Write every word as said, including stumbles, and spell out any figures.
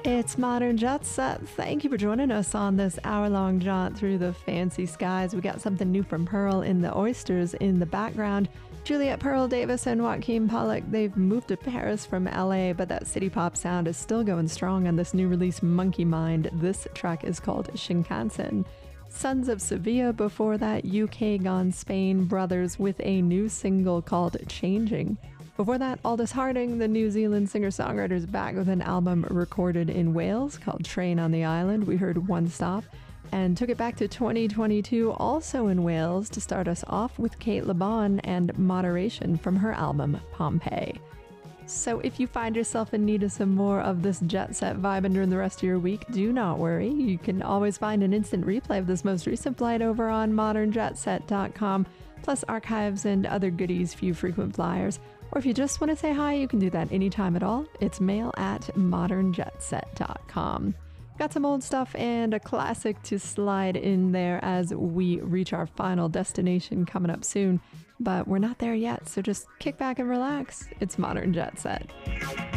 It's Modern Jet Set. Thank you for joining us on this hour-long jaunt through the fancy skies. We got something new from Pearl in the Oysters in the background. Juliet Pearl Davis and Joaquin Pollock, they've moved to Paris from L A, but that city pop sound is still going strong on this new release, Monkey Mind. This track is called Shinkansen. Sons of Sevilla before that, U K Gone Spain Brothers with a new single called Changing. Before that, Aldous Harding, the New Zealand singer-songwriter, is back with an album recorded in Wales called Train on the Island. We heard One Stop and took it back to twenty twenty-two, also in Wales, to start us off with Kate LeBon and Moderation from her album Pompeii. So if you find yourself in need of some more of this jet set vibing during the rest of your week, do not worry. You can always find an instant replay of this most recent flight over on modern jet set dot com, plus archives and other goodies for you frequent flyers. Or if you just want to say hi, you can do that anytime at all. It's mail at modern jet set dot com. Got some old stuff and a classic to slide in there as we reach our final destination coming up soon. But we're not there yet, so just kick back and relax. It's Modern Jet Set.